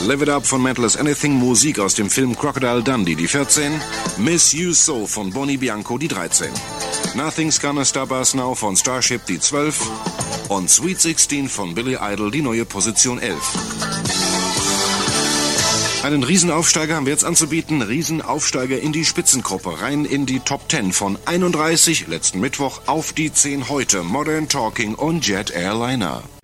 Live It Up von Mental as Anything, Musik aus dem Film Crocodile Dundee, die 14. Miss You So von Bonnie Bianco, die 13. Nothing's Gonna Stop Us Now von Starship, die 12. Und Sweet 16 von Billy Idol, die neue Position 11. Einen Riesenaufsteiger haben wir jetzt anzubieten. Riesenaufsteiger in die Spitzengruppe, rein in die Top 10 von 31 letzten Mittwoch auf die 10 heute. Modern Talking und Jet Airliner.